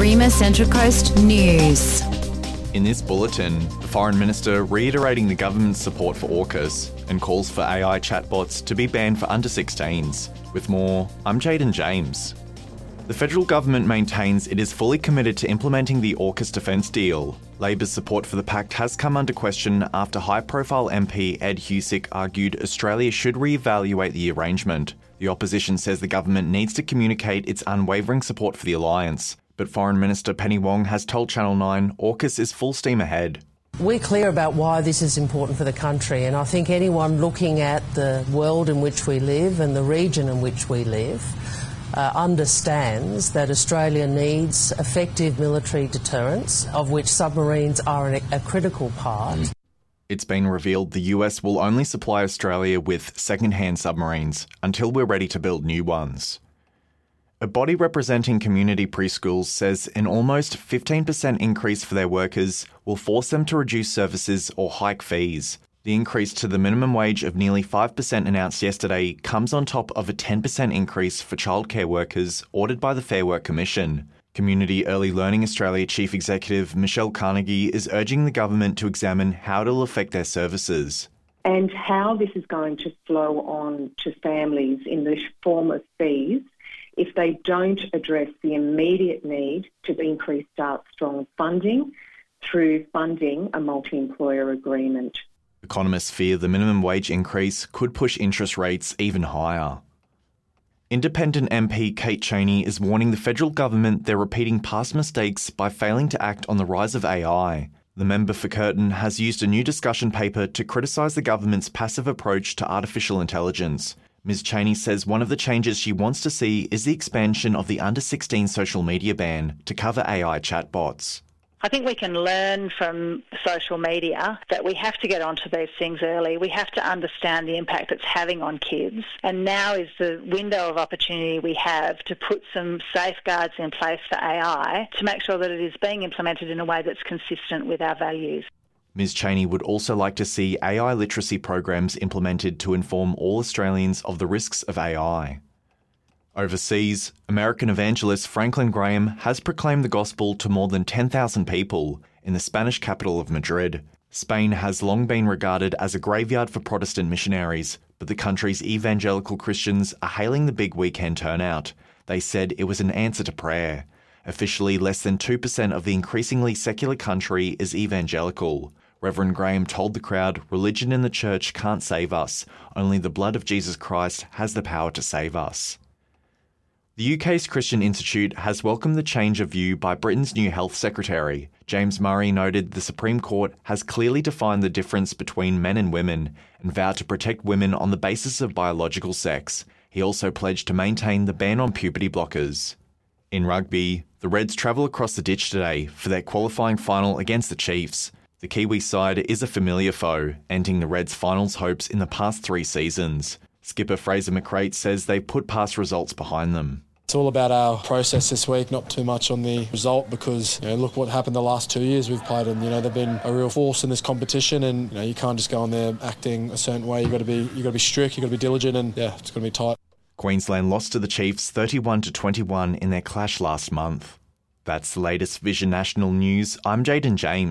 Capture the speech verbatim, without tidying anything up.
Rima Central Coast News. In this bulletin, the Foreign Minister reiterating the government's support for AUKUS and calls for A I chatbots to be banned for under sixteens. With more, I'm Jaden James. The federal government maintains it is fully committed to implementing the AUKUS defence deal. Labor's support for the pact has come under question after high-profile M P Ed Husic argued Australia should re-evaluate the arrangement. The opposition says the government needs to communicate its unwavering support for the alliance. But Foreign Minister Penny Wong has told Channel nine AUKUS is full steam ahead. We're clear about why this is important for the country, and I think anyone looking at the world in which we live and the region in which we live uh, understands that Australia needs effective military deterrence, of which submarines are a, a critical part. It's been revealed the U S will only supply Australia with second-hand submarines until we're ready to build new ones. A body representing community preschools says an almost fifteen percent increase for their workers will force them to reduce services or hike fees. The increase to the minimum wage of nearly five percent announced yesterday comes on top of a ten percent increase for childcare workers ordered by the Fair Work Commission. Community Early Learning Australia Chief Executive Michelle Carnegie is urging the government to examine how it'll affect their services. And how this is going to flow on to families in the form of fees if they don't address the immediate need to increase Start Strong funding through funding a multi-employer agreement. Economists fear the minimum wage increase could push interest rates even higher. Independent M P Kate Chaney is warning the federal government they're repeating past mistakes by failing to act on the rise of A I. The member for Curtin has used a new discussion paper to criticise the government's passive approach to artificial intelligence. Miz Chaney says one of the changes she wants to see is the expansion of the under sixteen social media ban to cover A I chatbots. I think we can learn from social media that we have to get onto these things early. We have to understand the impact it's having on kids. And now is the window of opportunity we have to put some safeguards in place for A I to make sure that it is being implemented in a way that's consistent with our values. Miz Chaney would also like to see A I literacy programs implemented to inform all Australians of the risks of A I. Overseas, American evangelist Franklin Graham has proclaimed the gospel to more than ten thousand people in the Spanish capital of Madrid. Spain has long been regarded as a graveyard for Protestant missionaries, but the country's evangelical Christians are hailing the big weekend turnout. They said it was an answer to prayer. Officially, less than two percent of the increasingly secular country is evangelical. Reverend Graham told the crowd, religion in the church can't save us. Only the blood of Jesus Christ has the power to save us. The U K's Christian Institute has welcomed the change of view by Britain's new Health Secretary. James Murray noted the Supreme Court has clearly defined the difference between men and women and vowed to protect women on the basis of biological sex. He also pledged to maintain the ban on puberty blockers. In rugby, the Reds travel across the ditch today for their qualifying final against the Chiefs. The Kiwi side is a familiar foe, ending the Reds' finals hopes in the past three seasons. Skipper Fraser McRae says they've put past results behind them. It's all about our process this week, not too much on the result, because you know, look what happened the last two years we've played, and you know they've been a real force in this competition, and you know you can't just go on there acting a certain way. You got to be you got to be strict, you got to be diligent, and yeah, it's going to be tight. Queensland lost to the Chiefs thirty-one to twenty-one in their clash last month. That's the latest Vision National News. I'm Jaden James.